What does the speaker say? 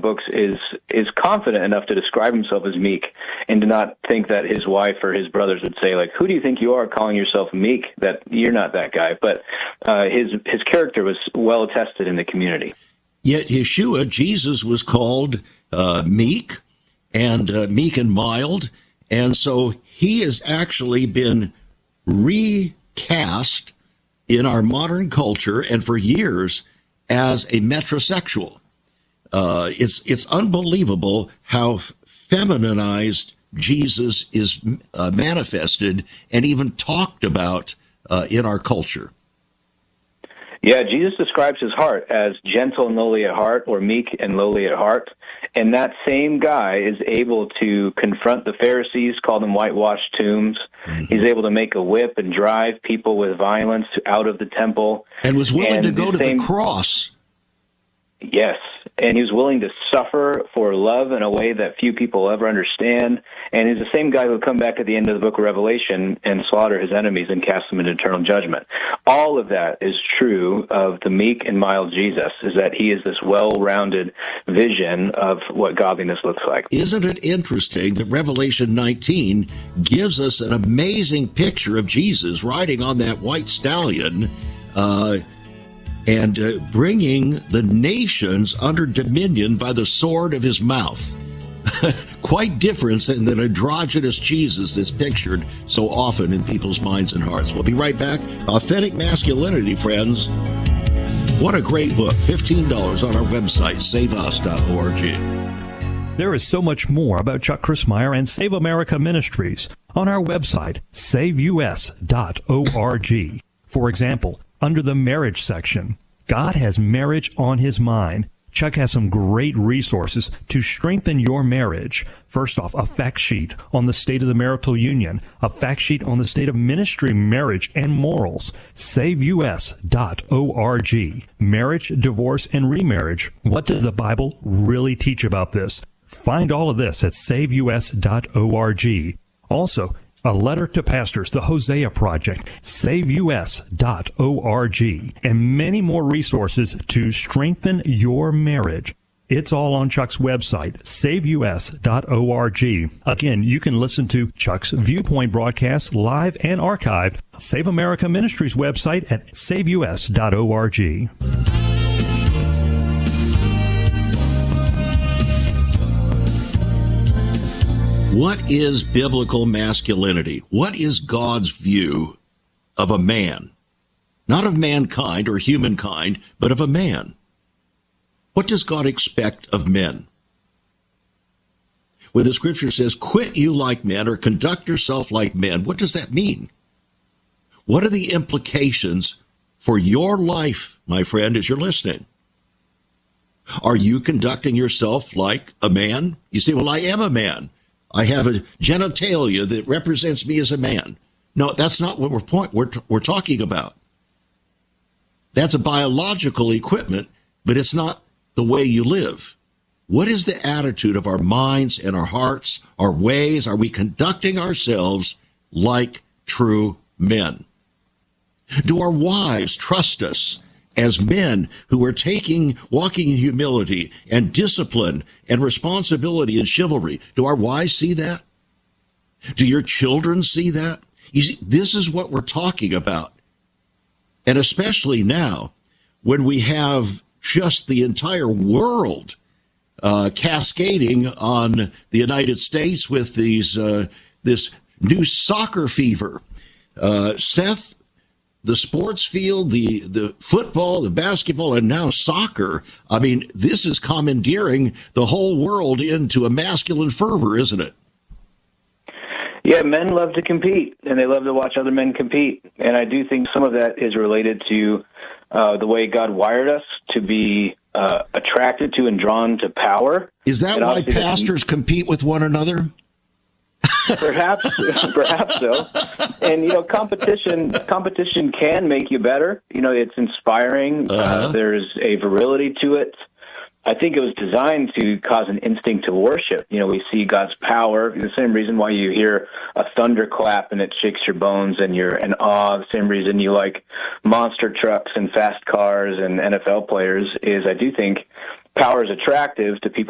books is confident enough to describe himself as meek and to not think that his wife or his brothers would say, like, who do you think you are calling yourself meek? That you're not that guy. But his character was well attested in the community. Yet Yeshua, Jesus, was called meek and mild. And so he has actually been recast in our modern culture and for years as a metrosexual. It's unbelievable how femininized Jesus is manifested and even talked about in our culture. Yeah, Jesus describes his heart as gentle and lowly at heart, or meek and lowly at heart. And that same guy is able to confront the Pharisees, call them whitewashed tombs. Mm-hmm. He's able to make a whip and drive people with violence out of the temple. And was willing to go to the cross. Yes, and he was willing to suffer for love in a way that few people ever understand. And he's the same guy who will come back at the end of the book of Revelation and slaughter his enemies and cast them into eternal judgment. All of that is true of the meek and mild Jesus, is that he is this well-rounded vision of what godliness looks like. Isn't it interesting that Revelation 19 gives us an amazing picture of Jesus riding on that white stallion, and bringing the nations under dominion by the sword of his mouth. Quite different than the androgynous Jesus that's pictured so often in people's minds and hearts. We'll be right back. Authentic Masculinity, friends. What a great book. $15 on our website, saveus.org. There is so much more about Chuck Crismier and Save America Ministries on our website, saveus.org. For example, under the marriage section, God has marriage on his mind. Chuck has some great resources to strengthen your marriage. First off, a fact sheet on the state of the marital union, a fact sheet on the state of ministry, marriage, and morals. SaveUS.org. Marriage, divorce, and remarriage. What does the Bible really teach about this? Find all of this at SaveUS.org. Also, a letter to pastors, the Hosea Project, SaveUS.org, and many more resources to strengthen your marriage. It's all on Chuck's website, SaveUS.org. Again, you can listen to Chuck's Viewpoint broadcast live and archived. Save America Ministries website at SaveUS.org. What is biblical masculinity? What is God's view of a man? Not of mankind or humankind, but of a man. What does God expect of men? When the scripture says, quit you like men or conduct yourself like men, what does that mean? What are the implications for your life, my friend, as you're listening? Are you conducting yourself like a man? You say, well, I am a man. I have a genitalia that represents me as a man. No, that's not what we're talking about. That's a biological equipment, but it's not the way you live. What is the attitude of our minds and our hearts, our ways? Are we conducting ourselves like true men? Do our wives trust us as men who are walking in humility and discipline and responsibility and chivalry? Do our wives see that? Do your children see that? You see, this is what we're talking about. And especially now, when we have just the entire world cascading on the United States with this new soccer fever. Seth, the sports field, the football, the basketball, and now soccer. I mean, this is commandeering the whole world into a masculine fervor, isn't it? Yeah, men love to compete, and they love to watch other men compete. And I do think some of that is related to the way God wired us to be attracted to and drawn to power. Is that why pastors compete with one another? Perhaps so. And, competition can make you better. It's inspiring. There's a virility to it. I think it was designed to cause an instinct to worship. We see God's power. The same reason why you hear a thunderclap and it shakes your bones and you're in awe. The same reason you like monster trucks and fast cars and NFL players is I do think power is attractive to people